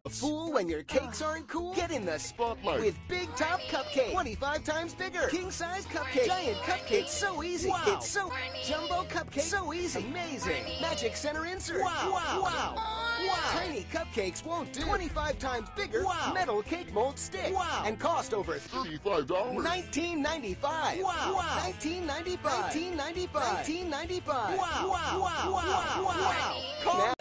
Fool when your cakes aren't cool? Get in the Spotlight. with Big Top Cupcake. 25 times bigger. King size cupcake. Giant cupcake. It's so easy. Wow. It's so jumbo cupcake. So easy. Amazing. Magic center insert. Wow. Wow. Wow. Wow. Tiny cupcakes won't do. 25 times bigger. Wow. Metal cake mold stick. Wow. And cost over $35. $19.95. Wow. Wow. $19.95. $19.95. $19.95. Wow. Wow. Wow. Wow. Call